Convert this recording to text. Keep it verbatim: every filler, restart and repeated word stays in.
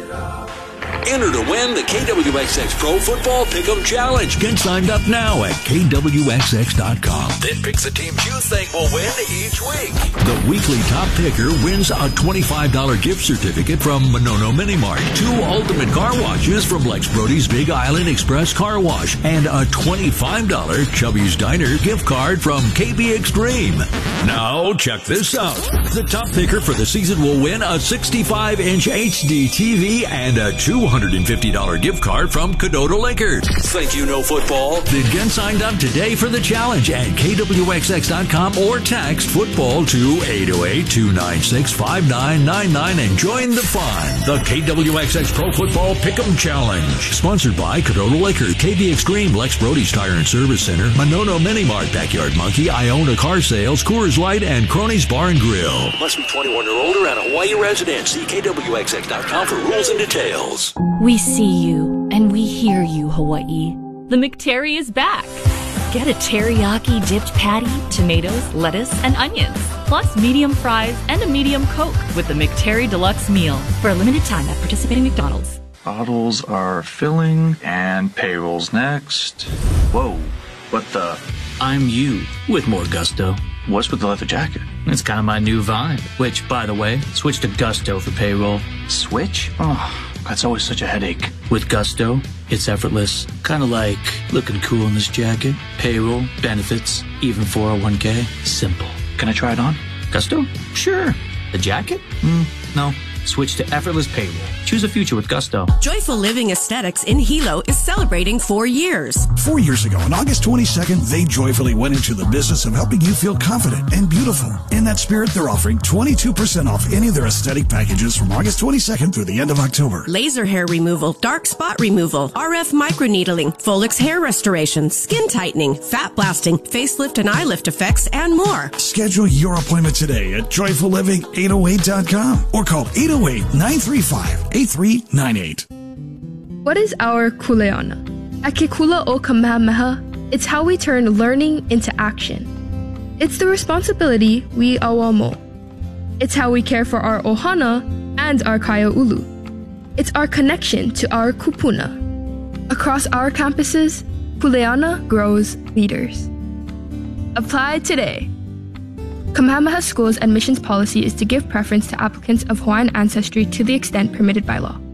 Enter to win the K W X X Pro Football Pick'em Challenge. Get signed up now at K W X X dot com. Then pick the teams you think will win each week. The weekly top picker wins a twenty-five dollars gift certificate from Monono Mini Mart, two ultimate car washes from Lex Brody's Big Island Express Car Wash, and a twenty-five dollars Chubby's Diner gift card from K B Extreme. Now, check this out. The top picker for the season will win a sixty-five inch H D T V and a two hundred fifty dollars gift card from Cadota Liquors. Think you know football? Then get signed up today for the challenge at K W X X dot com or text football to eight oh eight, two nine six, five nine nine nine and join the fun. The K W X X Pro Football Pick'em Challenge. Sponsored by Cadota Liquor, K B Extreme, Lex Brody's Tire and Service Center, Monono Mini Mart, Backyard Monkey, Iona Car Sales, Coors Light, and Cronies Bar and Grill. Must be twenty-one or older and a Hawaii resident. See K W X X dot com for rules and details. We see you, and we hear you, Hawaii. The McTerry is back. Get a teriyaki dipped patty, tomatoes, lettuce, and onions, plus medium fries and a medium Coke with the McTerry Deluxe meal for a limited time at participating McDonald's. Bottles are filling, and payroll's next. Whoa, what the? I'm you, with more gusto. What's with the leather jacket? It's kind of my new vibe, which, by the way, switch to Gusto for payroll. Switch? Oh. That's always such a headache. With Gusto, it's effortless. Kind of like looking cool in this jacket. Payroll, benefits, even four oh one k. Simple. Can I try it on? Gusto? Sure. The jacket? Mm, no. Switch to effortless payroll. Choose a future with Gusto. Joyful Living Aesthetics in Hilo is celebrating four years. Four years ago, on August twenty-second, they joyfully went into the business of helping you feel confident and beautiful. In that spirit, they're offering twenty-two percent off any of their aesthetic packages from August twenty-second through the end of October. Laser hair removal, dark spot removal, R F microneedling, Folix hair restoration, skin tightening, fat blasting, facelift and eye lift effects, and more. Schedule your appointment today at joyful living eight oh eight dot com or call eight oh eight, nine three five, eight three nine eight. What is our kuleana? At Kekula o Kamehameha, it's how we turn learning into action. It's the responsibility we awamo. It's how we care for our ohana and our kaiaulu. It's our connection to our kupuna. Across our campuses, kuleana grows leaders. Apply today. Kamehameha School's admissions policy is to give preference to applicants of Hawaiian ancestry to the extent permitted by law.